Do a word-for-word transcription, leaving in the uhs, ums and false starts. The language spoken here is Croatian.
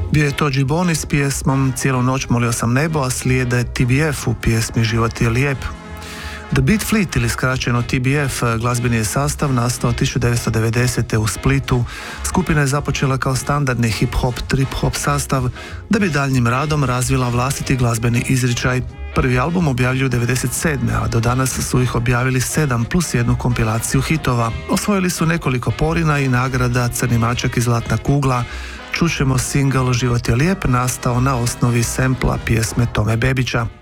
Bio je to Džiboni s pjesmom Cijelu noć molio sam nebo, a slijede T B F u pjesmi Život je lijep. The Beat Fleet, ili skraćeno T B F, glazbeni je sastav nastao tisuću devetsto devedesete u Splitu. Skupina je započela kao standardni hip-hop, trip-hop sastav, da bi daljnjim radom razvila vlastiti glazbeni izričaj. Prvi album objavljuju devedeset sedme a do danas su ih objavili sedam plus jednu kompilaciju hitova. Osvojili su nekoliko porina i nagrada Crni mačak i Zlatna kugla. Čućemo single Život je lijep, nastao na osnovi sempla pjesme Tome Bebića.